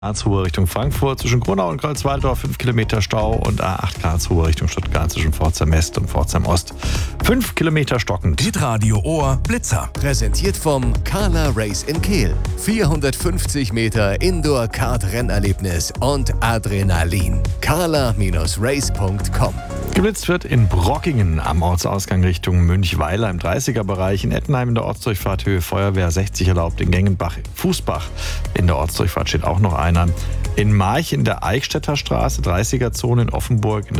Karlsruhe Richtung Frankfurt zwischen Gronau und Kreuzwaldorf 5 Kilometer Stau und A8 Karlsruhe Richtung Stuttgart zwischen Pforzheim West und Pforzheim Ost 5 Kilometer stockend. Hitradio Ohr Blitzer. Präsentiert vom Carla Race in Kehl. 450 Meter Indoor-Kart-Rennerlebnis und Adrenalin. carla-race.com. Geblitzt wird in Brockingen am Ortsausgang Richtung Münchweiler im 30er-Bereich, in Ettenheim in der Ortsdurchfahrt Höhe Feuerwehr 60 erlaubt, in Gengenbach, Fußbach in der Ortsdurchfahrt steht auch noch einer. In March in der Eichstätter Straße, 30er-Zone in Offenburg in der